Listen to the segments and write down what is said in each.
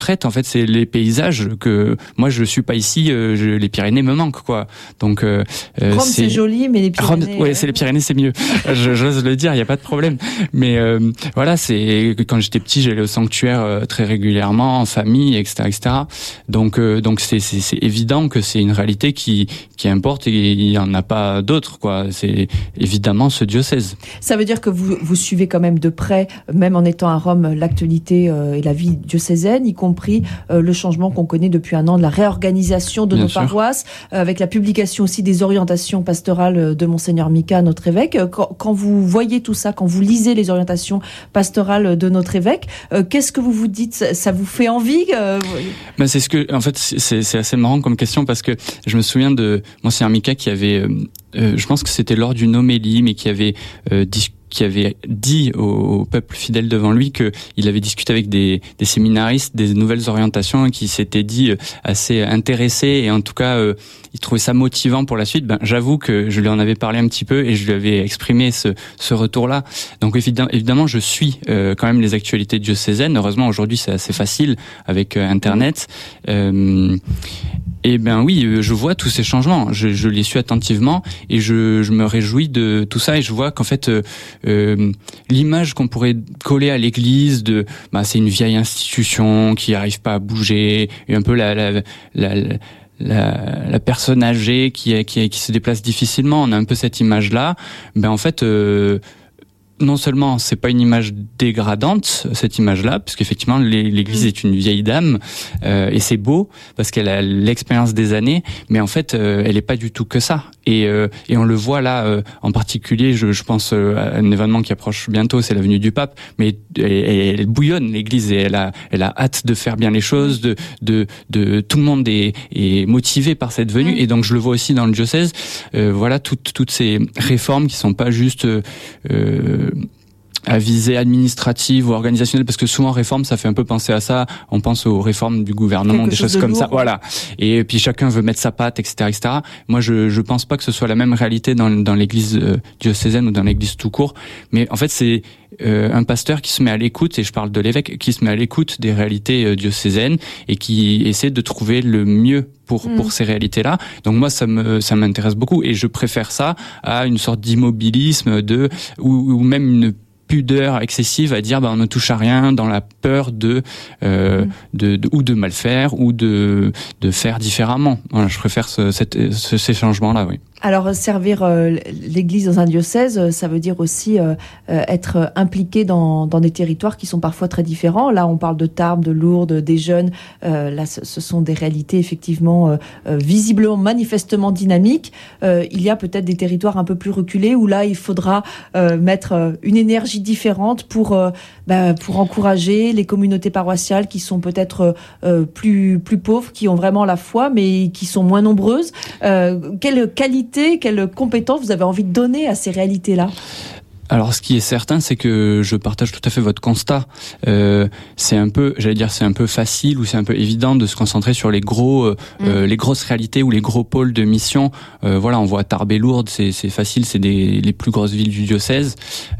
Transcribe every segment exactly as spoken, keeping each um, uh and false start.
retraite, en fait, c'est les paysages que moi je suis pas ici. Euh, je, les Pyrénées me manquent, quoi. Donc euh, Rome, c'est... c'est joli, mais les Pyrénées. Rome, ouais, euh... c'est les Pyrénées, c'est mieux. je, j'ose le dire, il y a pas de problème. Mais euh, voilà, c'est quand j'étais petit, j'allais au sanctuaire euh, très régulièrement, en famille, et cetera, et cetera. Donc euh, donc c'est, c'est c'est évident que c'est une réalité qui qui importe et il y en a pas d'autres, quoi. C'est évidemment ce diocèse. Ça veut dire que vous vous suivez quand même de près, même en étant à Rome, l'actualité euh, et la vie diocésaine, y compris euh, le changement qu'on connaît depuis un an de la réorganisation de Bien nos sûr. paroisses, euh, avec la publication aussi des orientations pastorales de Monseigneur Mika, notre évêque. Quand, quand vous voyez tout ça, quand vous lisez les orientations pastorales de notre évêque, euh, qu'est-ce que vous vous dites ? Ça, ça vous fait envie euh... ben c'est ce que, en fait, c'est, c'est assez marrant comme question parce que je me souviens de Monseigneur Mika qui avait, euh, euh, je pense que c'était lors d'une homélie, mais qui avait euh, discuté qui avait dit au, au peuple fidèle devant lui que il avait discuté avec des, des séminaristes des nouvelles orientations et qui s'étaient dit assez intéressés et en tout cas euh, il trouvait ça motivant pour la suite. Ben j'avoue que je lui en avais parlé un petit peu et je lui avais exprimé ce, ce retour-là. Donc évidemment, évidemment je suis euh, quand même les actualités diocésaines. Heureusement aujourd'hui c'est assez facile avec euh, Internet. Euh, Et ben oui, je vois tous ces changements. Je, je les suis attentivement et je, je me réjouis de tout ça et je vois qu'en fait euh, euh, l'image qu'on pourrait coller à l'Église de, bah c'est une vieille institution qui n'arrive pas à bouger, et un peu la la la, la La, la personne âgée qui, qui, qui se déplace difficilement. On a un peu cette image-là. Ben en fait, euh, non seulement c'est pas une image dégradante, cette image-là, parce qu'effectivement l'Église est une vieille dame euh, et c'est beau parce qu'elle a l'expérience des années, mais en fait euh, elle est pas du tout que ça. Et, euh, et on le voit là, euh, en particulier, je, je pense euh, à un événement qui approche bientôt, c'est la venue du pape, mais elle, elle bouillonne l'Église et elle a, elle a hâte de faire bien les choses, de, de, de tout le monde est, est motivé par cette venue, et donc je le vois aussi dans le diocèse. Euh, voilà toutes toutes ces réformes qui sont pas juste euh, à visée administrative ou organisationnelle, parce que souvent réforme ça fait un peu penser à ça, on pense aux réformes du gouvernement, Quelque des choses comme lourd, ça, ouais. Voilà. Et puis chacun veut mettre sa patte, et cetera, et cetera. Moi, je je pense pas que ce soit la même réalité dans dans l'Église euh, diocésaine ou dans l'Église tout court, mais en fait c'est euh, un pasteur qui se met à l'écoute, et je parle de l'évêque, qui se met à l'écoute des réalités euh, diocésaines et qui essaie de trouver le mieux pour mmh. pour ces réalités-là. Donc moi ça me ça m'intéresse beaucoup et je préfère ça à une sorte d'immobilisme de ou, ou même une pudeur excessive à dire bah on ne touche à rien dans la peur de, euh, mmh. de, de ou de mal faire ou de de faire différemment. Voilà, je préfère ce, cette, ce, ces changements-là, oui. Alors, servir euh, l'Église dans un diocèse, ça veut dire aussi euh, être impliqué dans, dans des territoires qui sont parfois très différents. Là, on parle de Tarbes, de Lourdes, des jeunes. Euh, là, ce, ce sont des réalités effectivement euh, visiblement, manifestement dynamiques. Euh, il y a peut-être des territoires un peu plus reculés où là, il faudra euh, mettre une énergie différente pour euh, bah, pour encourager les communautés paroissiales qui sont peut-être euh, plus plus pauvres, qui ont vraiment la foi, mais qui sont moins nombreuses. Euh, quelle qualité, quelles compétences vous avez envie de donner à ces réalités-là ? Alors, ce qui est certain, c'est que je partage tout à fait votre constat. Euh, c'est un peu, j'allais dire, c'est un peu facile ou c'est un peu évident de se concentrer sur les gros, euh, mmh. les grosses réalités ou les gros pôles de mission. Euh, voilà, on voit Tarbes et Lourdes, c'est, c'est facile, c'est des les plus grosses villes du diocèse.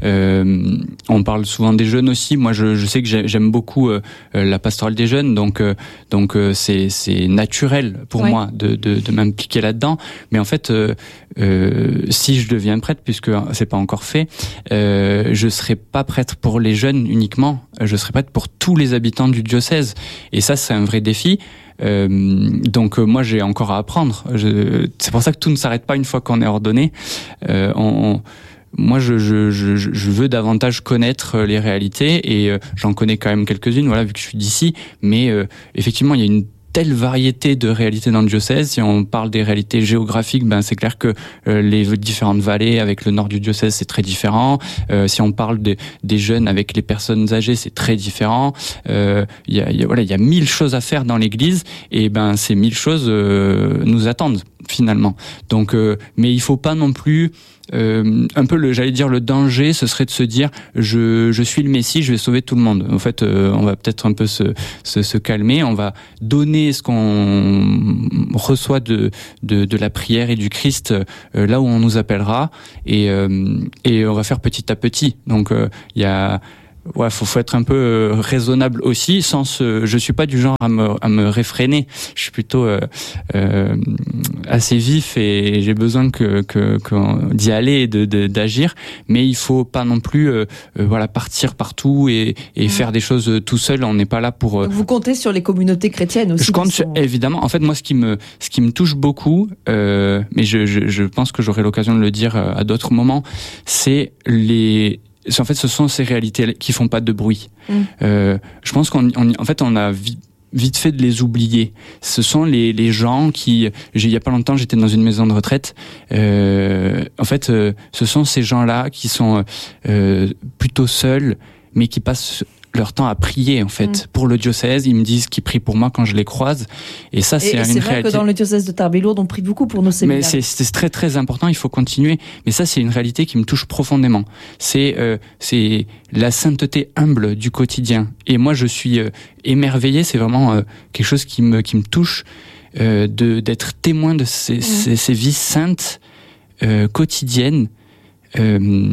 Euh, on parle souvent des jeunes aussi. Moi, je, je sais que j'aime beaucoup euh, la pastorale des jeunes, donc euh, donc euh, c'est c'est naturel pour ouais. moi de, de de m'impliquer là-dedans. Mais en fait, euh, euh, si je deviens prêtre, puisque c'est pas encore fait. Euh, je serai pas prêtre pour les jeunes uniquement, je serai prêtre pour tous les habitants du diocèse. Et ça, c'est un vrai défi. Euh, donc euh, moi, j'ai encore à apprendre. Je, c'est pour ça que tout ne s'arrête pas une fois qu'on est ordonné. Euh, on, moi, je, je, je, je veux davantage connaître les réalités et euh, j'en connais quand même quelques-unes, voilà, vu que je suis d'ici. Mais euh, effectivement, il y a une telle variété de réalités dans le diocèse. Si on parle des réalités géographiques, ben c'est clair que euh, les différentes vallées avec le nord du diocèse, c'est très différent. Euh, si on parle de, des jeunes avec les personnes âgées, c'est très différent. Euh, il y a, y a voilà, il y a mille choses à faire dans l'Église et ben ces mille choses euh, nous attendent finalement. Donc, euh, mais il faut pas non plus Euh, un peu le, j'allais dire le danger, ce serait de se dire je je suis le Messie, je vais sauver tout le monde. En fait, euh, on va peut-être un peu se, se se calmer, on va donner ce qu'on reçoit de de de la prière et du Christ euh, là où on nous appellera et euh, et on va faire petit à petit. Donc il euh, y a ouais, faut, faut être un peu euh, raisonnable aussi. Sans ce, je suis pas du genre à me, à me réfréner. Je suis plutôt euh, euh, assez vif et j'ai besoin que, que, que d'y aller et de, de, d'agir. Mais il faut pas non plus, euh, euh, voilà, partir partout et, et mmh. faire des choses tout seul. On n'est pas là pour. Euh... Donc vous comptez sur les communautés chrétiennes aussi. Je compte sont... évidemment. En fait, moi, ce qui me, ce qui me touche beaucoup, euh, mais je, je, je pense que j'aurai l'occasion de le dire à d'autres moments, c'est les en fait, ce sont ces réalités qui font pas de bruit. Mmh. Euh, je pense qu'on, on, en fait, on a vite, vite fait de les oublier. Ce sont les, les gens qui, j'ai, il y a pas longtemps, j'étais dans une maison de retraite. Euh, en fait, euh, ce sont ces gens-là qui sont euh, plutôt seuls, mais qui passent leur temps à prier en fait mmh. pour le diocèse. Ils me disent qu'ils prient pour moi quand je les croise, et ça c'est et, et une c'est vrai réalité. Que dans le diocèse de Tarbes-et-Lourdes on prie beaucoup pour nos séminaires. Mais c'est, c'est très très important, il faut continuer. Mais ça c'est une réalité qui me touche profondément. C'est euh, c'est la sainteté humble du quotidien. Et moi je suis euh, émerveillé. C'est vraiment euh, quelque chose qui me qui me touche euh, de d'être témoin de ces, mmh. ces, ces vies saintes euh, quotidiennes. Euh,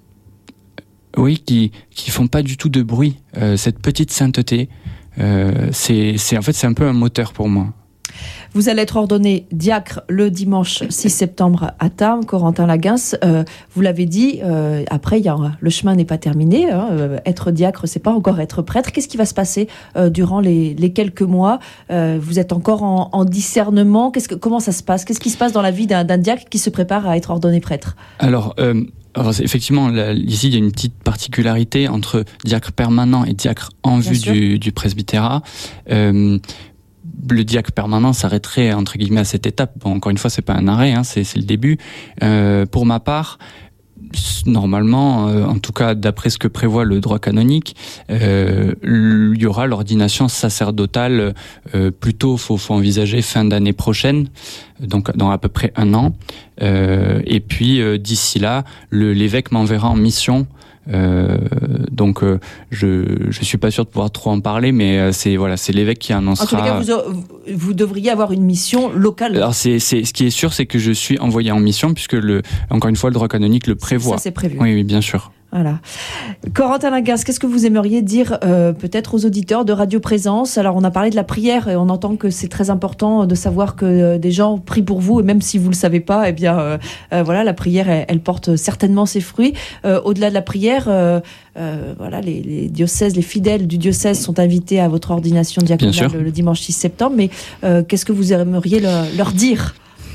Oui, qui qui font pas du tout de bruit. Euh, cette petite sainteté, euh, c'est c'est en fait c'est un peu un moteur pour moi. Vous allez être ordonné diacre le dimanche six septembre à Tarbes, Corentin Laguens. Euh, vous l'avez dit. Euh, après, il y a le chemin n'est pas terminé. Hein, euh, être diacre, c'est pas encore être prêtre. Qu'est-ce qui va se passer euh, durant les, les quelques mois euh, Vous êtes encore en, en discernement. Qu'est-ce que comment ça se passe Qu'est-ce qui se passe dans la vie d'un, d'un diacre qui se prépare à être ordonné prêtre ? Alors. Euh Alors, effectivement, là, ici, il y a une petite particularité entre diacre permanent et diacre en Bien vue du, du presbytérat. Euh, le diacre permanent s'arrêterait, entre guillemets, à cette étape. Bon, encore une fois, c'est pas un arrêt, hein, c'est, c'est le début. Euh, pour ma part, normalement, euh, en tout cas d'après ce que prévoit le droit canonique, euh, il y aura l'ordination sacerdotale euh, plutôt, faut, faut envisager fin d'année prochaine, donc dans à peu près un an. Euh, et puis euh, d'ici là, le, l'évêque m'enverra en mission. Euh, donc euh, je je suis pas sûr de pouvoir trop en parler, mais euh, c'est voilà c'est l'évêque qui annoncera. En tous les cas, vous, vous devriez avoir une mission locale. Alors c'est c'est ce qui est sûr, c'est que je suis envoyé en mission puisque le encore une fois le droit canonique le prévoit. Ça c'est prévu. Oui oui bien sûr. Voilà. Corentin Laguens, qu'est-ce que vous aimeriez dire euh, peut-être aux auditeurs de Radio Présence ? Alors on a parlé de la prière et on entend que c'est très important de savoir que euh, des gens prient pour vous et même si vous le savez pas, eh bien euh, euh, voilà la prière elle, elle porte certainement ses fruits. Euh, au-delà de la prière, euh, euh, voilà les, les diocèses, les fidèles du diocèse sont invités à votre ordination diaconale le, le dimanche six septembre. Mais euh, qu'est-ce que vous aimeriez leur, leur dire ?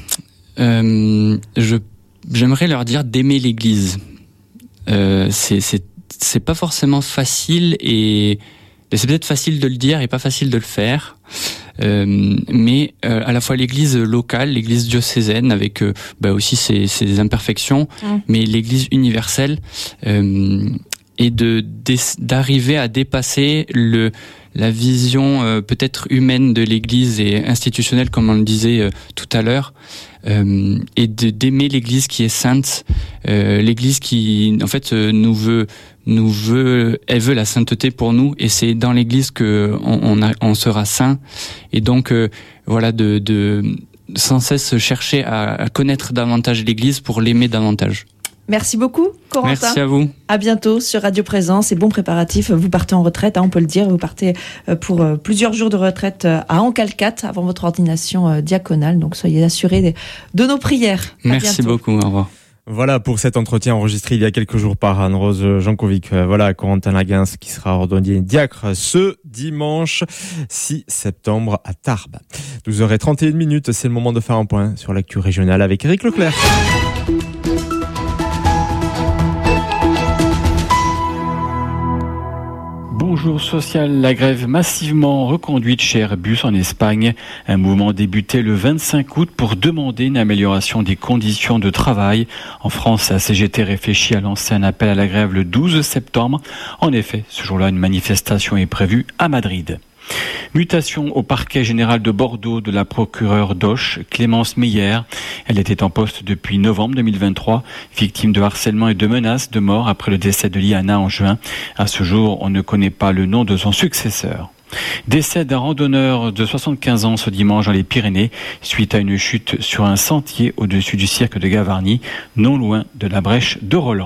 euh, je, J'aimerais leur dire d'aimer l'Église. Euh, c'est, c'est, c'est pas forcément facile et c'est peut-être facile de le dire et pas facile de le faire. Euh, mais euh, à la fois l'église locale, l'église diocésaine avec euh, bah aussi ses, ses imperfections, mmh. mais l'église universelle euh, et de d'arriver à dépasser le la vision euh, peut-être humaine de l'église et institutionnelle comme on le disait euh, tout à l'heure. Euh, et de, d'aimer l'Église qui est sainte, euh, l'Église qui en fait euh, nous veut, nous veut, elle veut la sainteté pour nous, et c'est dans l'Église que on, on, a, on sera saint. Et donc euh, voilà, de, de sans cesse chercher à, à connaître davantage l'Église pour l'aimer davantage. Merci beaucoup, Corentin. Merci à vous. À bientôt sur Radio Présence et bon préparatif. Vous partez en retraite, hein, on peut le dire. Vous partez pour plusieurs jours de retraite à Ancalcat avant votre ordination diaconale. Donc soyez assurés de nos prières. À Merci bientôt. beaucoup. Au revoir. Voilà pour cet entretien enregistré il y a quelques jours par Anne-Rose Jankovic. Voilà, Corentin Laguens qui sera ordonné diacre ce dimanche six septembre à Tarbes. douze heures trente et une minutes, c'est le moment de faire un point sur l'actu régionale avec Éric Leclerc. Bonjour social, la grève massivement reconduite chez Airbus en Espagne. Un mouvement débuté le vingt-cinq août pour demander une amélioration des conditions de travail. En France, la C G T réfléchit à lancer un appel à la grève le douze septembre. En effet, ce jour-là, une manifestation est prévue à Madrid. Mutation au parquet général de Bordeaux de la procureure d'Auch, Clémence Meyer. Elle était en poste depuis novembre deux mille vingt-trois, victime de harcèlement et de menaces de mort après le décès de Liana en juin. À ce jour, on ne connaît pas le nom de son successeur. Décès d'un randonneur de soixante-quinze ans ce dimanche dans les Pyrénées, suite à une chute sur un sentier au-dessus du cirque de Gavarnie, non loin de la brèche de Roland.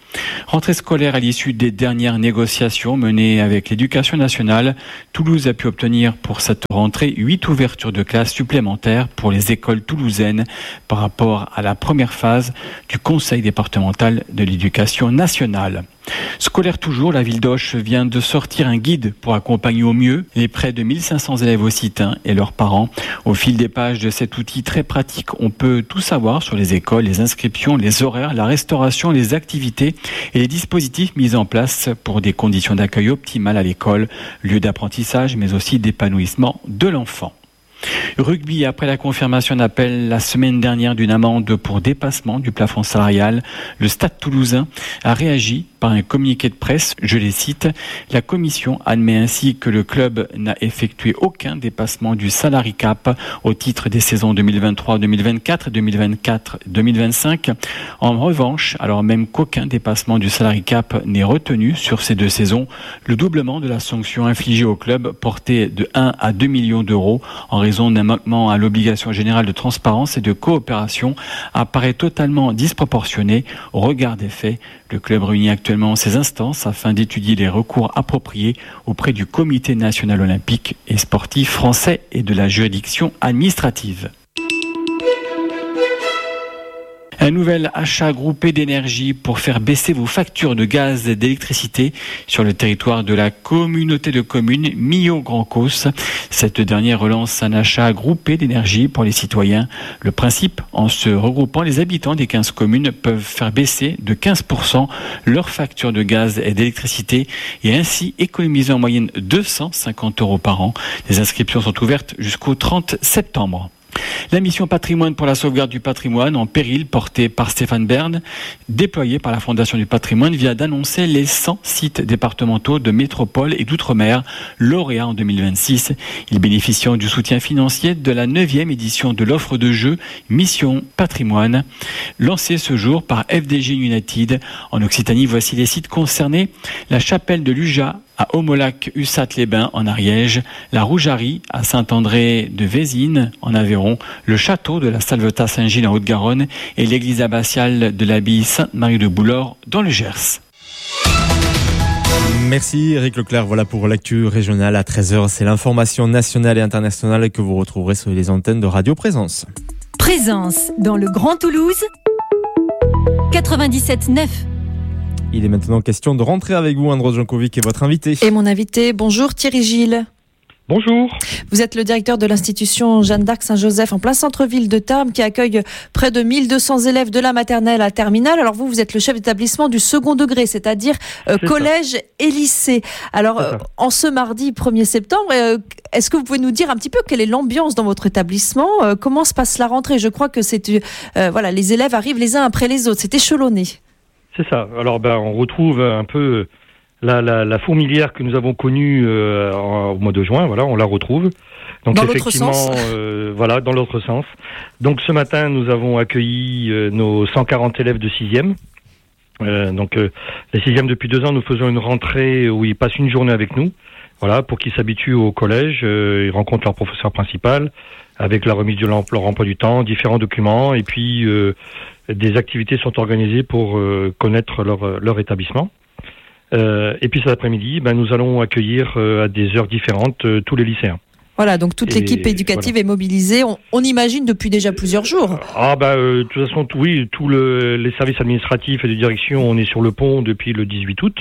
Rentrée scolaire à l'issue des dernières négociations menées avec l'Éducation nationale. Toulouse a pu obtenir pour cette rentrée huit ouvertures de classes supplémentaires pour les écoles toulousaines par rapport à la première phase du Conseil départemental de l'Éducation nationale. Scolaire toujours, la ville d'Auch vient de sortir un guide pour accompagner au mieux les près de mille cinq cents élèves occitans et leurs parents. Au fil des pages de cet outil très pratique, on peut tout savoir sur les écoles, les inscriptions, les horaires, la restauration, les activités et les dispositifs mis en place pour des conditions d'accueil optimales à l'école, lieu d'apprentissage mais aussi d'épanouissement de l'enfant. Rugby, après la confirmation d'appel la semaine dernière d'une amende pour dépassement du plafond salarial, le Stade Toulousain a réagi par un communiqué de presse, je les cite. La commission admet ainsi que le club n'a effectué aucun dépassement du salary cap au titre des saisons deux mille vingt-trois deux mille vingt-quatre, deux mille vingt-quatre deux mille vingt-cinq. En revanche, alors même qu'aucun dépassement du salary cap n'est retenu sur ces deux saisons, le doublement de la sanction infligée au club portée de un à deux millions d'euros en raison d'un manquement à l'obligation générale de transparence et de coopération apparaît totalement disproportionné au regard des faits. Le club réunit actuellement ses instances afin d'étudier les recours appropriés auprès du Comité national olympique et sportif français et de la juridiction administrative. Un nouvel achat groupé d'énergie pour faire baisser vos factures de gaz et d'électricité sur le territoire de la communauté de communes Millau-Grand-Causse. Cette dernière relance un achat groupé d'énergie pour les citoyens. Le principe, en se regroupant, les habitants des quinze communes peuvent faire baisser de quinze pour cent leurs factures de gaz et d'électricité et ainsi économiser en moyenne deux cent cinquante euros par an. Les inscriptions sont ouvertes jusqu'au trente septembre. La mission patrimoine pour la sauvegarde du patrimoine en péril portée par Stéphane Bern, déployée par la Fondation du patrimoine, vient d'annoncer les cent sites départementaux de métropole et d'outre-mer lauréats en deux mille vingt-six. Ils bénéficient du soutien financier de la neuvième édition de l'offre de jeu Mission Patrimoine, lancée ce jour par F D G United. En Occitanie, voici les sites concernés. La chapelle de Luja à Aumolac-Ussat-les-Bains en Ariège, la Rougerie à Saint-André de Vézines en Aveyron, le château de la Salvetat-Saint-Gilles en Haute-Garonne et l'église abbatiale de l'abbaye Sainte-Marie de Boulor dans le Gers. Merci Eric Leclerc, voilà pour l'actu régionale à treize heures. C'est l'information nationale et internationale que vous retrouverez sur les antennes de Radio Présence. Présence dans le Grand Toulouse, quatre-vingt-dix-sept neuf. Il est maintenant question de rentrer avec vous, Andros Jankovic, et votre invité. Et mon invité, bonjour Thierry Gilles. Bonjour. Vous êtes le directeur de l'institution Jeanne d'Arc Saint-Joseph en plein centre-ville de Tarbes qui accueille près de mille deux cents élèves de la maternelle à terminale. Alors vous, vous êtes le chef d'établissement du second degré, c'est-à-dire euh, collège ça. et lycée. Alors euh, en ce mardi premier septembre, euh, est-ce que vous pouvez nous dire un petit peu quelle est l'ambiance dans votre établissement ? euh, Comment se passe la rentrée ? Je crois que c'est euh, voilà, les élèves arrivent les uns après les autres, c'est échelonné. C'est ça. Alors ben, on retrouve un peu la, la, la fourmilière que nous avons connue euh, en, au mois de juin. Voilà, on la retrouve. Donc dans effectivement, l'autre sens. Euh, voilà, dans l'autre sens. Donc ce matin, nous avons accueilli euh, nos cent quarante élèves de sixième. Euh, donc euh, les sixièmes depuis deux ans, nous faisons une rentrée où ils passent une journée avec nous. Voilà, pour qu'ils s'habituent au collège, euh, ils rencontrent leur professeur principal avec la remise de leur emploi du temps, différents documents et puis euh, des activités sont organisées pour euh, connaître leur, leur établissement. Euh, et puis cet après-midi, ben, nous allons accueillir euh, à des heures différentes euh, tous les lycéens. Voilà, donc toute et l'équipe éducative voilà. est mobilisée, on, on imagine depuis déjà plusieurs jours. Ah bah euh, de toute façon, tout, oui, tous le, les services administratifs et de direction, on est sur le pont depuis le dix-huit août.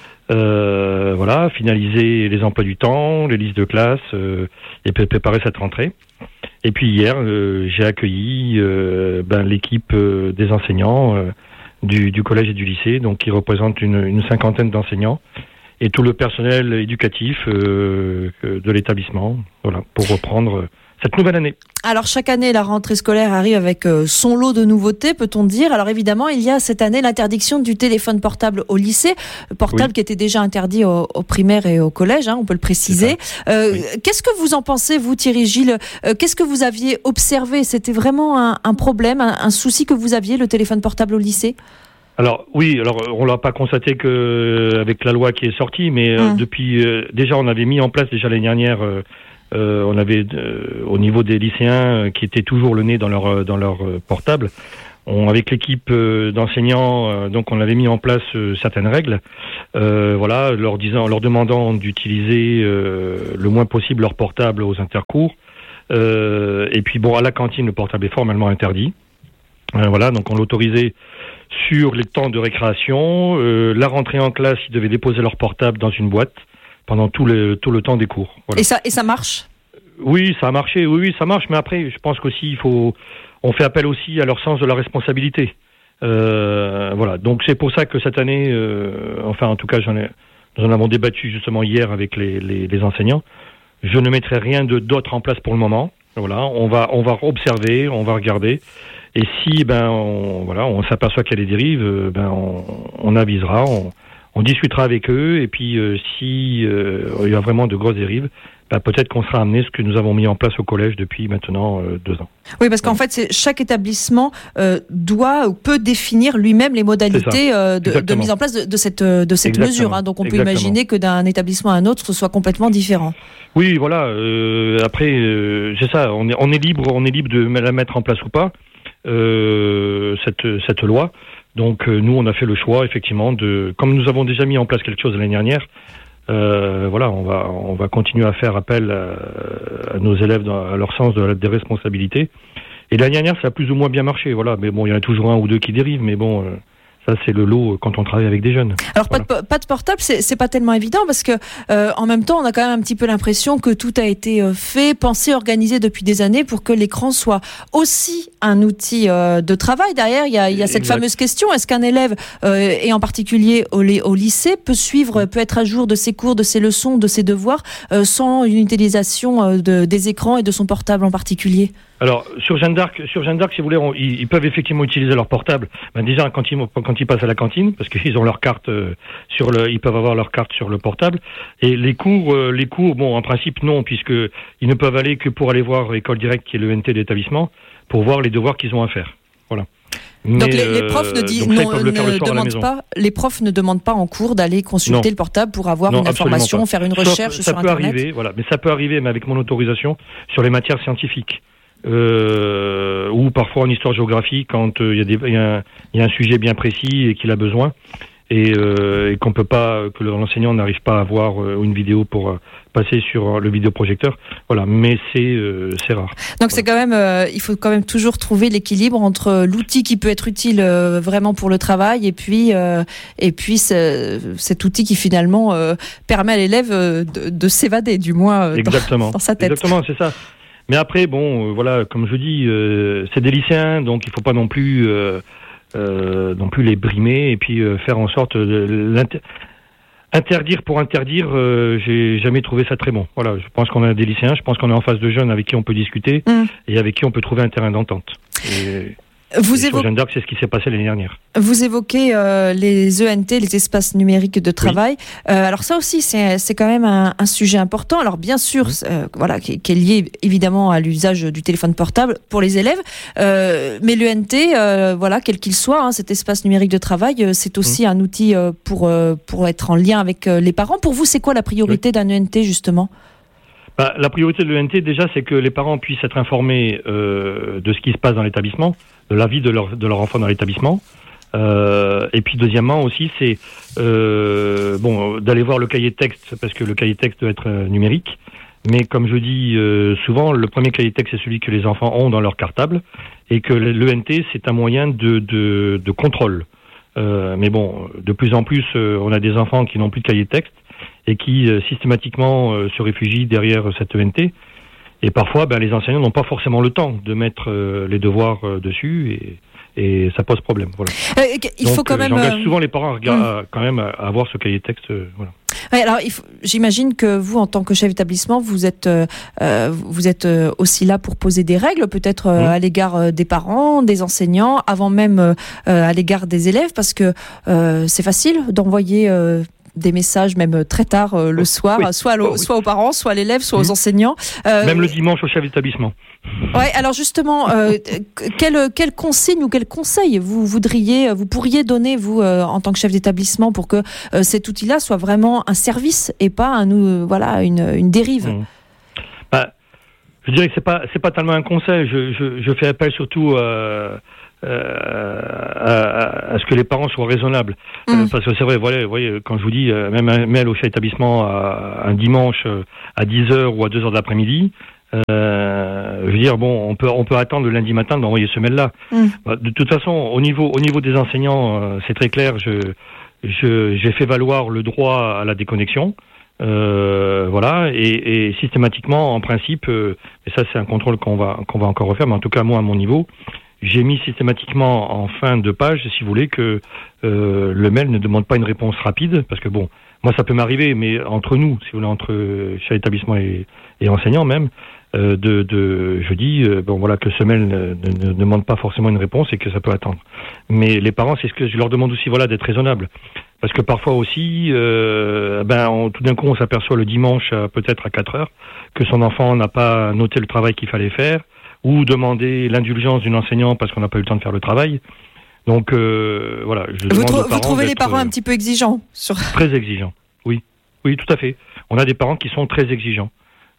Euh, voilà, finaliser les emplois du temps, les listes de classe euh, et préparer cette rentrée. Et puis hier, euh, j'ai accueilli euh, ben, l'équipe euh, des enseignants euh, du, du collège et du lycée, donc qui représente une, une cinquantaine d'enseignants et tout le personnel éducatif euh, de l'établissement, voilà, pour reprendre cette nouvelle année. Alors chaque année, la rentrée scolaire arrive avec euh, son lot de nouveautés, peut-on dire. Alors évidemment, il y a cette année l'interdiction du téléphone portable au lycée, portable oui. qui était déjà interdit au, au primaire et au collège, hein, on peut le préciser. Euh, oui. Qu'est-ce que vous en pensez, vous Thierry Gilles ? euh, Qu'est-ce que vous aviez observé ? C'était vraiment un, un problème, un, un souci que vous aviez, le téléphone portable au lycée ? Alors oui, alors on l'a pas constaté que avec la loi qui est sortie, mais euh, hum. depuis euh, déjà on avait mis en place déjà l'année dernière. Euh, Euh, on avait euh, au niveau des lycéens euh, qui étaient toujours le nez dans leur dans leur euh, portable, on, avec l'équipe euh, d'enseignants, euh, donc on avait mis en place euh, certaines règles, euh, voilà, leur disant, leur demandant d'utiliser euh, le moins possible leur portable aux intercours. Euh, et puis bon, à la cantine, le portable est formellement interdit. Euh, voilà, donc on l'autorisait sur les temps de récréation. Euh, la rentrée en classe, ils devaient déposer leur portable dans une boîte pendant tout le tout le temps des cours. Voilà. Et ça et ça marche ? Oui, ça a marché. Oui, oui, ça marche. Mais après, je pense qu'aussi il faut, on fait appel aussi à leur sens de la responsabilité. Euh, voilà. Donc c'est pour ça que cette année, euh, enfin en tout cas, j'en ai, nous en avons débattu justement hier avec les les, les enseignants. Je ne mettrai rien de d'autre en place pour le moment. Voilà, on va on va observer, on va regarder. Et si ben on, voilà, on s'aperçoit qu'il y a des dérives, ben on, on avisera, on, on discutera avec eux. Et puis euh, si euh, il y a vraiment de grosses dérives, ben, peut-être qu'on sera amené ce que nous avons mis en place au collège depuis maintenant euh, deux ans. Oui, parce qu'en fait, c'est, chaque établissement euh, doit ou peut définir lui-même les modalités euh, de, de mise en place de, de cette, de cette mesure. Hein. Donc on peut Exactement. imaginer que d'un établissement à un autre, ce soit complètement différent. Oui, voilà. Euh, après, euh, c'est ça. On est, on est libre, on est libre de la mettre en place ou pas. Euh, cette cette loi. Donc euh, nous on a fait le choix effectivement de, comme nous avons déjà mis en place quelque chose l'année dernière, euh, voilà, on va on va continuer à faire appel à, à nos élèves dans, à leur sens de, des responsabilités. Et l'année dernière ça a plus ou moins bien marché, voilà. Mais bon, il y en a toujours un ou deux qui dérivent, mais bon. Euh, Ça, c'est le lot quand on travaille avec des jeunes. Alors, voilà. pas, de, pas de portable, c'est, c'est pas tellement évident parce que, euh, en même temps, on a quand même un petit peu l'impression que tout a été fait, pensé, organisé depuis des années pour que l'écran soit aussi un outil euh, de travail. Derrière, il y a, il y a cette exact. fameuse question, est-ce qu'un élève, euh, et en particulier au, au lycée, peut suivre, peut être à jour de ses cours, de ses leçons, de ses devoirs, euh, sans une utilisation euh, de, des écrans et de son portable en particulier ? Alors sur Jeanne d'Arc, sur Jeanne d'Arc, si vous voulez, on, ils, ils peuvent effectivement utiliser leur portable. Ben déjà quand ils quand ils passent à la cantine, parce qu'ils ont leur carte euh, sur le, ils peuvent avoir leur carte sur le portable. Et les cours, euh, les cours, bon, en principe non, puisque ils ne peuvent aller que pour aller voir École Directe, qui est le N T de l'établissement, pour voir les devoirs qu'ils ont à faire. Voilà. Mais donc les, les profs ne, dit, non, ça, ne demandent pas, les profs ne demandent pas en cours d'aller consulter non. le portable pour avoir non, une information, pas. faire une recherche Sauf, sur ça peut Internet. Arriver, voilà, mais ça peut arriver, mais avec mon autorisation, sur les matières scientifiques. Euh, ou parfois en histoire-géographie quand il euh, y, y, y a un sujet bien précis et qu'il a besoin et, euh, et qu'on peut pas, que l'enseignant n'arrive pas à voir euh, une vidéo pour euh, passer sur le vidéoprojecteur. Voilà, mais c'est euh, c'est rare. Donc voilà. c'est quand même, euh, il faut quand même toujours trouver l'équilibre entre l'outil qui peut être utile euh, vraiment pour le travail et puis euh, et puis cet outil qui finalement euh, permet à l'élève euh, de, de s'évader, du moins euh, Exactement. Dans, dans sa tête. Exactement, c'est ça. Mais après, bon, euh, voilà, comme je dis, euh, c'est des lycéens, donc il faut pas non plus, euh, euh, non plus les brimer et puis euh, faire en sorte de l'inter- interdire pour interdire. Euh, j'ai jamais trouvé ça très bon. Voilà, je pense qu'on a des lycéens, je pense qu'on est en face de jeunes avec qui on peut discuter mmh. et avec qui on peut trouver un terrain d'entente. Et, Vous et évo... sur Jeanne d'Arc, c'est ce qui s'est passé l'année dernière. Vous évoquez euh, les E N T, les espaces numériques de travail. Oui. Euh, alors ça aussi, c'est, c'est quand même un, un sujet important. Alors bien sûr, mmh. euh, voilà, qui, qui est lié évidemment à l'usage du téléphone portable pour les élèves. Euh, mais l'E N T, euh, voilà, quel qu'il soit, hein, cet espace numérique de travail, euh, c'est aussi mmh. un outil euh, pour euh, pour être en lien avec euh, les parents. Pour vous, c'est quoi la priorité oui. d'un E N T justement ? Bah, la priorité de l'E N T, déjà, c'est que les parents puissent être informés euh, de ce qui se passe dans l'établissement, de la vie de leur, de leur enfant dans l'établissement. Euh, et puis, deuxièmement aussi, c'est euh, bon d'aller voir le cahier de texte, parce que le cahier de texte doit être euh, numérique. Mais comme je dis euh, souvent, le premier cahier de texte, c'est celui que les enfants ont dans leur cartable, et que l'E N T, c'est un moyen de, de, de contrôle. Euh, mais bon, de plus en plus, euh, on a des enfants qui n'ont plus de cahier de texte, et qui euh, systématiquement euh, se réfugient derrière cette E N T. Et parfois, ben, les enseignants n'ont pas forcément le temps de mettre euh, les devoirs euh, dessus, et, et ça pose problème. Voilà. Euh, il Donc, faut quand euh, même. J'engage souvent les parents à, regarder, mmh. à, quand même à avoir ce cahier de texte. Euh, voilà. Ouais, alors, il faut, j'imagine que vous, en tant que chef d'établissement, vous êtes, euh, vous êtes euh, aussi là pour poser des règles, peut-être euh, mmh. à l'égard euh, des parents, des enseignants, avant même euh, à l'égard des élèves, parce que euh, c'est facile d'envoyer. Euh, des messages même très tard euh, le soir, oui. soit, oh, oui. soit aux parents, soit à l'élève, soit mmh. aux enseignants. Euh, même le dimanche au chef d'établissement. Ouais, alors justement, euh, quel, quel consigne ou quel conseil vous voudriez, vous pourriez donner, vous, euh, en tant que chef d'établissement, pour que euh, cet outil-là soit vraiment un service et pas un, euh, voilà, une, une dérive mmh. bah, je dirais que c'est pas, c'est pas tellement un conseil. Je, je, je fais appel surtout euh, euh, à, à ce que les parents soient raisonnables. Mmh. Euh, parce que c'est vrai, voilà, vous voyez, quand je vous dis, euh, même un mail au chef d'établissement à, un dimanche euh, à dix heures ou à deux heures de l'après-midi, euh, je veux dire, bon, on peut, on peut attendre le lundi matin d'envoyer ce mail-là. Mmh. Bah, de toute façon, au niveau, au niveau des enseignants, euh, c'est très clair, je, je, j'ai fait valoir le droit à la déconnexion. Euh, voilà, et, et systématiquement, en principe, euh, et ça c'est un contrôle qu'on va qu'on va encore refaire, mais en tout cas moi à mon niveau, j'ai mis systématiquement en fin de page, si vous voulez, que euh, le mail ne demande pas une réponse rapide, parce que bon, moi ça peut m'arriver, mais entre nous, si vous voulez, entre chef d'établissement et, et enseignant même, euh, de, de je dis euh, bon voilà que ce mail ne, ne, ne demande pas forcément une réponse et que ça peut attendre. Mais les parents, c'est ce que je leur demande aussi, voilà, d'être raisonnables. Parce que parfois aussi, euh, ben, on, tout d'un coup, on s'aperçoit le dimanche, euh, peut-être à quatre heures, que son enfant n'a pas noté le travail qu'il fallait faire, ou demander l'indulgence d'une enseignante parce qu'on n'a pas eu le temps de faire le travail. Donc, euh, voilà. Je vous, demande trou- aux parents vous trouvez les parents euh, un petit peu exigeants sur... Très exigeants, oui. Oui, tout à fait. On a des parents qui sont très exigeants.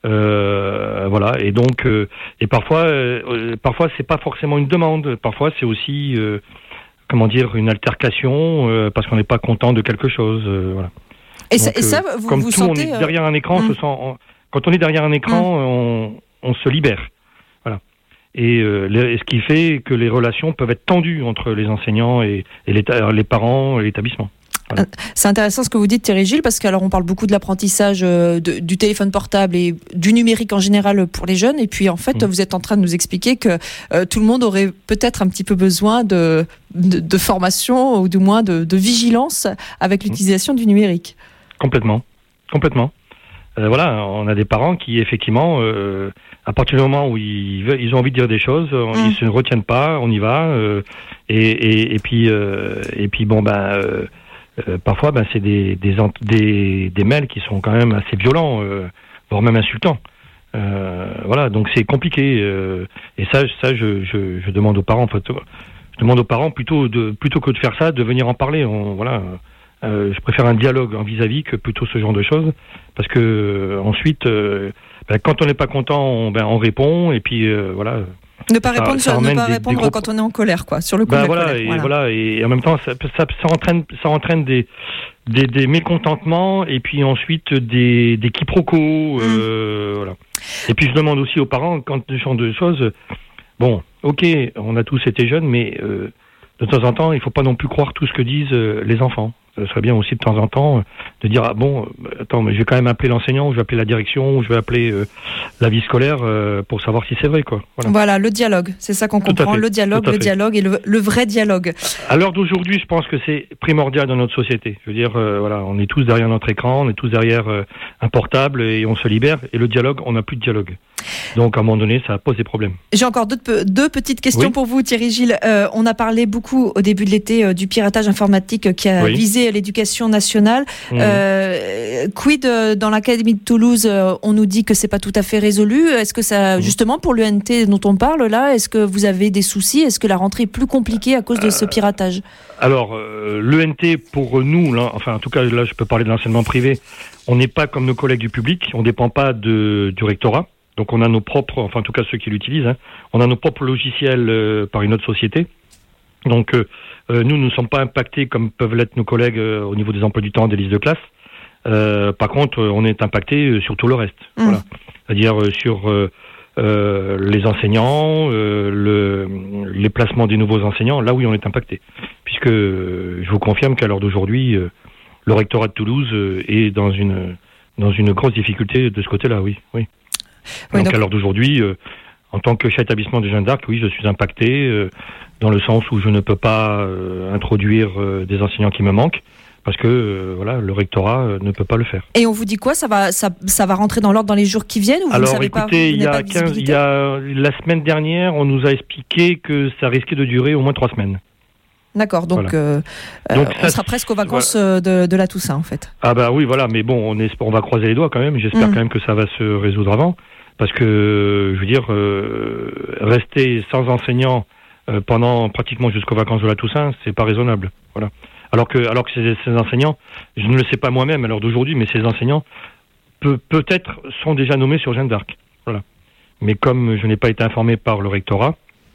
Euh, voilà. Et donc, euh, et parfois, euh, parfois, c'est pas forcément une demande. Parfois, c'est aussi... Euh, comment dire, une altercation euh, parce qu'on n'est pas content de quelque chose. Euh, voilà. Et, Donc, ça, et ça, euh, vous, comme vous tout, sentez... on est derrière un écran, euh... se sent, on, quand on est derrière un écran, mmh. on, on se libère. Voilà. Et euh, les, ce qui fait que les relations peuvent être tendues entre les enseignants et, et les, les parents et l'établissement. Voilà. C'est intéressant ce que vous dites, Thierry Gilles, parce qu'alors on parle beaucoup de l'apprentissage de, du téléphone portable et du numérique en général pour les jeunes, et puis en fait, mmh. vous êtes en train de nous expliquer que euh, tout le monde aurait peut-être un petit peu besoin de, de, de formation ou du moins de, de vigilance avec l'utilisation mmh. du numérique. Complètement, complètement. Euh, voilà, on a des parents qui effectivement, euh, à partir du moment où ils, veulent, ils ont envie de dire des choses, mmh. ils se retiennent pas, on y va, euh, et, et, et puis euh, et puis bon ben. Euh, Euh, parfois, ben, c'est des, des, des, des mails qui sont quand même assez violents, euh, voire même insultants. Euh, voilà, donc c'est compliqué. Euh, et ça, ça je, je, je demande aux parents. En fait, je demande aux parents plutôt de, plutôt que de faire ça, de venir en parler. On, voilà, euh, je préfère un dialogue en vis-à-vis que plutôt ce genre de choses, parce que euh, ensuite, euh, ben, quand on n'est pas content, on, ben, on répond. Et puis euh, voilà. Ne pas répondre, ça, ça ne pas des, répondre des quand on est en colère, quoi, sur le coup bah de la voilà, colère. Et voilà. voilà, et en même temps, ça, ça, ça entraîne, ça entraîne des, des, des mécontentements et puis ensuite des, des quiproquos, euh, mmh. voilà. Et puis je demande aussi aux parents, quand ce genre de choses, bon, ok, on a tous été jeunes, mais euh, de temps en temps, il ne faut pas non plus croire tout ce que disent euh, les enfants. Ce serait bien aussi de temps en temps euh, de dire ah bon euh, attends mais je vais quand même appeler l'enseignant, je vais appeler la direction, je vais appeler euh, la vie scolaire euh, pour savoir si c'est vrai quoi. Voilà, voilà le dialogue, c'est ça qu'on comprend, le dialogue, le dialogue et le, le vrai dialogue. À l'heure d'aujourd'hui, je pense que c'est primordial dans notre société. Je veux dire euh, voilà, on est tous derrière notre écran, on est tous derrière euh, un portable et on se libère. Et le dialogue, on n'a plus de dialogue. Donc à un moment donné, ça pose des problèmes. J'ai encore deux, deux petites questions oui. pour vous, Thierry Gilles. Euh, on a parlé beaucoup au début de l'été euh, du piratage informatique qui a oui. visé l'éducation nationale. Mmh. Euh, quid euh, dans l'académie de Toulouse, euh, on nous dit que c'est pas tout à fait résolu. Est-ce que ça, mmh. justement pour l'E N T dont on parle là, est-ce que vous avez des soucis? Est-ce que la rentrée est plus compliquée à cause de ce piratage? Alors euh, l'E N T pour nous, là, enfin en tout cas là je peux parler de l'enseignement privé. On n'est pas comme nos collègues du public. On dépend pas de, du rectorat. Donc on a nos propres, enfin en tout cas ceux qui l'utilisent, hein, on a nos propres logiciels euh, par une autre société. Donc euh, euh, nous ne sommes pas impactés comme peuvent l'être nos collègues euh, au niveau des emplois du temps, des listes de classe. Euh, par contre, on est impacté euh, sur tout le reste. Mmh. Voilà. C'est-à-dire euh, sur euh, euh, les enseignants, euh, le, les placements des nouveaux enseignants. Là oui, on est impacté, puisque euh, je vous confirme qu'à l'heure d'aujourd'hui, euh, le rectorat de Toulouse euh, est dans une dans une grosse difficulté de ce côté-là. Oui, oui. Oui, donc, donc à l'heure d'aujourd'hui, euh, en tant que chef d'établissement de Jeanne d'Arc, oui, je suis impacté euh, dans le sens où je ne peux pas euh, introduire euh, des enseignants qui me manquent parce que euh, voilà, le rectorat euh, ne peut pas le faire. Et on vous dit quoi? Ça va, ça, ça va rentrer dans l'ordre dans les jours qui viennent ou vous Alors, ne savez écoutez, pas, il y a quinze, il y a la semaine dernière, on nous a expliqué que ça risquait de durer au moins trois semaines. D'accord, donc, voilà. euh, donc on ça, sera presque aux vacances voilà. de, de la Toussaint en fait. Ah bah oui, voilà, mais bon, on, est, on va croiser les doigts quand même, j'espère mmh. quand même que ça va se résoudre avant, parce que, je veux dire, euh, rester sans enseignants euh, pendant pratiquement jusqu'aux vacances de la Toussaint, c'est pas raisonnable, voilà. Alors que, alors que ces, ces enseignants, je ne le sais pas moi-même à l'heure d'aujourd'hui, mais ces enseignants peut, peut-être sont déjà nommés sur Jeanne d'Arc, voilà. Mais comme je n'ai pas été informé par le rectorat,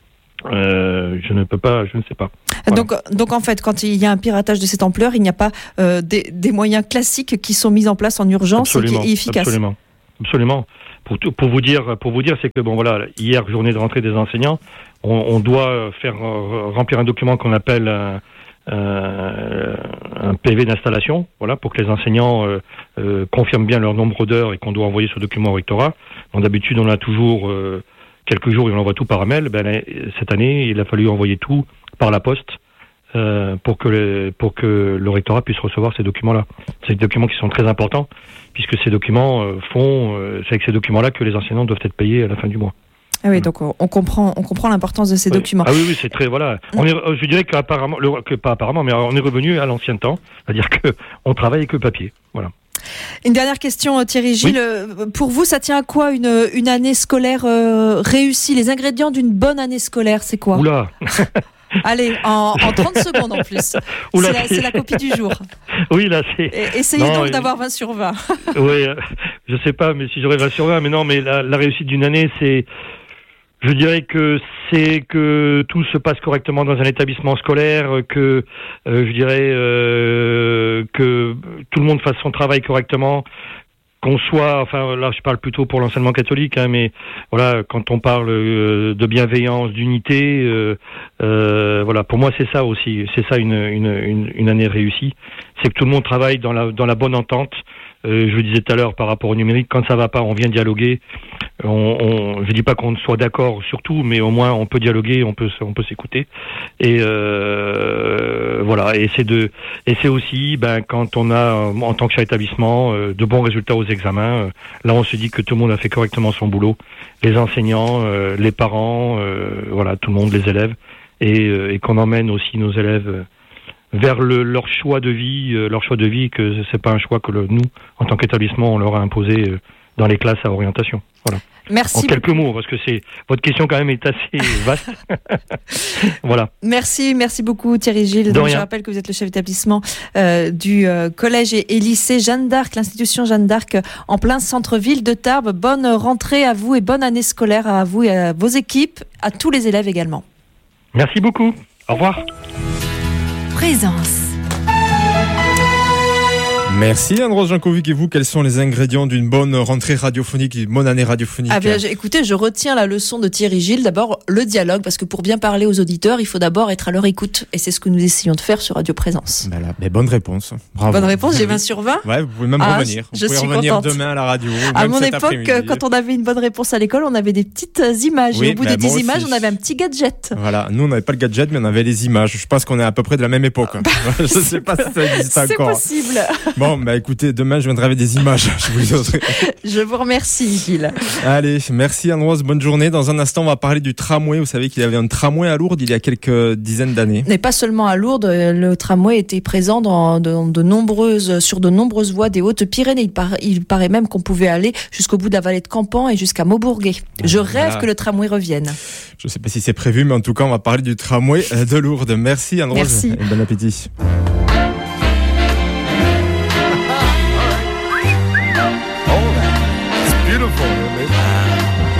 Euh, je ne peux pas, je ne sais pas. Voilà. Donc, donc en fait, quand il y a un piratage de cette ampleur, il n'y a pas euh, des, des moyens classiques qui sont mis en place en urgence absolument, et qui est efficace. Absolument, absolument. Pour, pour vous dire, pour vous dire, c'est que bon voilà, hier journée de rentrée des enseignants, on, on doit faire euh, remplir un document qu'on appelle un, euh, un P V d'installation, voilà, pour que les enseignants euh, euh, confirment bien leur nombre d'heures et qu'on doit envoyer ce document au rectorat. Donc d'habitude, on a toujours euh, quelques jours et on envoie tout par mail. Ben, cette année, il a fallu envoyer tout par la poste euh, pour que le, pour que le rectorat puisse recevoir ces documents-là. C'est des documents qui sont très importants puisque ces documents euh, font, euh, c'est avec ces documents-là que les enseignants doivent être payés à la fin du mois. Ah oui, donc on comprend, on comprend l'importance de ces oui. documents. Ah oui, oui, c'est très voilà. On est, je dirais qu'apparemment, le, que pas apparemment, mais on est revenu à l'ancien temps, c'est-à-dire que on travaille avec le papier. Voilà. Une dernière question, Thierry Gilles. Oui. Pour vous, ça tient à quoi une, une année scolaire euh, réussie? Les ingrédients d'une bonne année scolaire, c'est quoi? Oula. Allez, en, en trente secondes en plus. Oula, c'est, la, c'est la copie du jour. Oui, là, c'est... Et, essayez non, donc euh... d'avoir vingt sur vingt. Oui, euh, je sais pas, mais si j'aurais vingt sur vingt, mais non, mais la, la réussite d'une année, c'est... Je dirais que c'est que tout se passe correctement dans un établissement scolaire, que euh, je dirais euh, que tout le monde fasse son travail correctement, qu'on soit, enfin là je parle plutôt pour l'enseignement catholique, hein, mais voilà, quand on parle euh, de bienveillance, d'unité, euh, euh, voilà, pour moi c'est ça aussi, c'est ça une, une, une, une année réussie, c'est que tout le monde travaille dans la dans la bonne entente. Euh, je vous disais tout à l'heure par rapport au numérique, quand ça va pas, on vient dialoguer. On, on, je dis pas qu'on soit d'accord sur tout, mais au moins on peut dialoguer, on peut, on peut s'écouter. Et euh, voilà. Et c'est de, et c'est aussi, ben quand on a en tant que chef d'établissement euh, de bons résultats aux examens, euh, là on se dit que tout le monde a fait correctement son boulot, les enseignants, euh, les parents, euh, voilà, tout le monde, les élèves, et, euh, et qu'on emmène aussi nos élèves. Euh, vers le, leur choix de vie, euh, leur choix de vie, que c'est pas un choix que le, nous, en tant qu'établissement, on leur a imposé euh, dans les classes à orientation. Voilà. Merci. En quelques mots, parce que c'est votre question quand même est assez vaste. Voilà. Merci, merci beaucoup Thierry Gilles. Donc, je rappelle que vous êtes le chef d'établissement euh, du euh, collège et, et lycée Jeanne d'Arc, l'institution Jeanne d'Arc, en plein centre-ville de Tarbes. Bonne rentrée à vous et bonne année scolaire à vous et à vos équipes, à tous les élèves également. Merci beaucoup. Au revoir. Présence. Merci Anne-Rose Jankovic. Et vous, quels sont les ingrédients d'une bonne rentrée radiophonique, d'une bonne année radiophonique? Ah bien, écoutez, je retiens la leçon de Thierry Gilles. D'abord, le dialogue, parce que pour bien parler aux auditeurs, il faut d'abord être à leur écoute. Et c'est ce que nous essayons de faire sur Radio Présence. Ben là, mais bonne réponse. Bravo. Bonne réponse, j'ai vingt sur vingt. Ouais, vous pouvez même ah, revenir. Vous je pouvez suis revenir contente. Demain à la radio. À mon époque, quand on avait une bonne réponse à l'école, on avait des petites images. Oui, et au bout ben des dix aussi. images, on avait un petit gadget. Voilà, nous on n'avait pas le gadget, mais on avait les images. Je pense qu'on est à peu près de la même époque. Je sais pas si ça existe encore. C'est possible. Bon, bah écoutez, demain je viendrai avec des images. Je vous autres. Je vous remercie, Gilles. Allez, merci Anne-Rose, bonne journée. Dans un instant, on va parler du tramway. Vous savez qu'il y avait un tramway à Lourdes il y a quelques dizaines d'années. Mais pas seulement à Lourdes, le tramway était présent dans de, de nombreuses, sur de nombreuses voies des Hautes-Pyrénées. Il, par, il paraît même qu'on pouvait aller jusqu'au bout de la vallée de Campan et jusqu'à Maubourguet. Je rêve voilà. que le tramway revienne. Je ne sais pas si c'est prévu, mais en tout cas, on va parler du tramway de Lourdes. Merci Anne-Rose. Merci. Et bon appétit.